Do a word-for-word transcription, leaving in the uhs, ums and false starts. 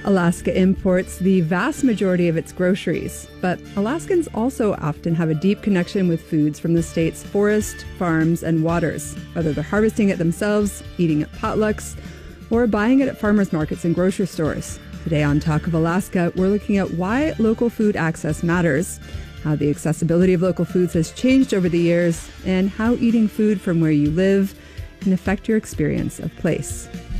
Alaska imports the vast majority of its groceries, but Alaskans also often have a deep connection with foods from the state's forest, farms, and waters, whether they're harvesting it themselves, eating at potlucks, or buying it at farmers markets and grocery stores. Today on Talk of Alaska, we're looking at why local food access matters, how the accessibility of local foods has changed over the years, and how eating food from where you live can affect your experience of place.